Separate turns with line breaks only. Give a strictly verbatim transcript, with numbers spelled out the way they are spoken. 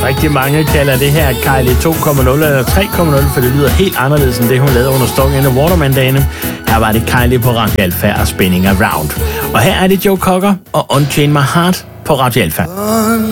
rigtig mange kalder det her Kylie to punkt nul eller tre punkt nul, for det lyder helt anderledes end det, hun lavede under Stalking in the Waterman-dagene. Her var det Kylie på Radio Alfa og Spinning Around. Og her er det Joe Cocker og Unchain My Heart på Radio Alfa.